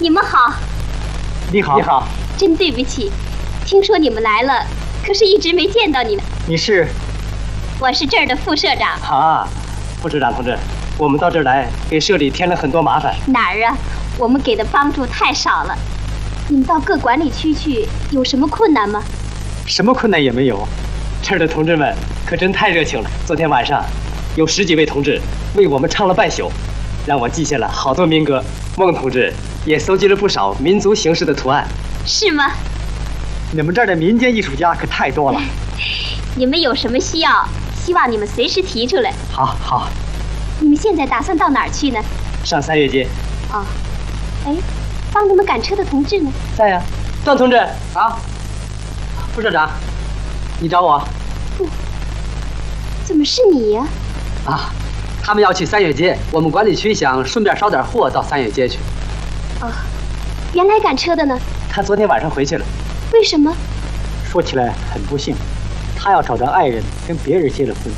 你们好。 你好，你好。 真对不起，听说你们来了，可是一直没见到你呢。 你是？ 我是这儿的副社长。 啊，副社长同志，我们到这儿来给社里添了很多麻烦。 哪儿啊？我们给的帮助太少了。你们到各管理区去，有什么困难吗？ 什么困难也没有。这儿的同志们可真太热情了。昨天晚上，有10几位同志为我们唱了半宿，让我记下了好多民歌。孟同志也搜集了不少民族形式的图案。 是吗？ 你们这儿的民间艺术家可太多了。 你们有什么需要，希望你们随时提出来。 好，好。 你们现在打算到哪儿去呢？ 上3月街。 哦，哎，帮你们赶车的同志呢？ 在呀。段同志啊，副社长，你找我？ 不，怎么是你呀？ 啊，他们要去3月街，我们管理区想顺便捎点货到3月街去。 哦，原来赶车的呢？ 他昨天晚上回去了。 为什么？ 说起来很不幸，他要找的爱人跟别人结了婚。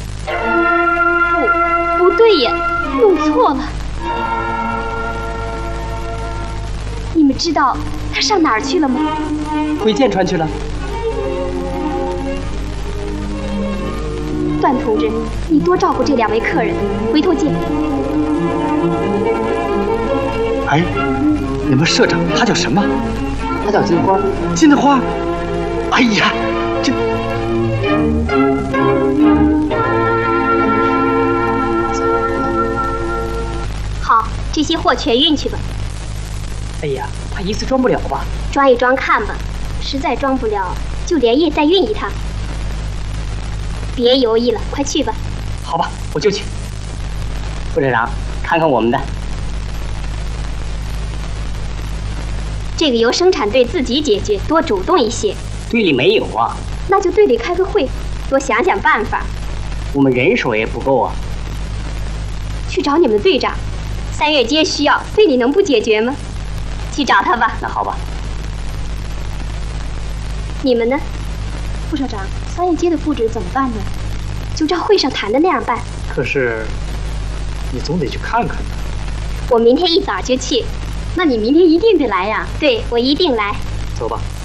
不对呀，弄错了。你们知道他上哪儿去了吗？ 回剑川去了。 段同志，你多照顾这2位客人，回头见。 哎，你们社长他叫什么？ 他叫金花。 金花。哎呀，这…… 好，这些货全运去吧。 哎呀，他一次装不了吧？ 装一装看吧，实在装不了，就连夜再运一趟。别犹豫了，快去吧。 好吧，我就去。副社长，看看我们的。 这个由生产队自己解决，多主动一些。 队里没有啊。 那就队里开个会，多想想办法。 我们人手也不够啊。 去找你们的队长，3月街需要，队里能不解决吗？去找他吧。 那好吧。 你们呢？副社长，3月街的布置怎么办呢？就照会上谈的那样办。 可是，你总得去看看呢。 我明天一早就去。那你明天一定得来呀？对，我一定来。 走吧。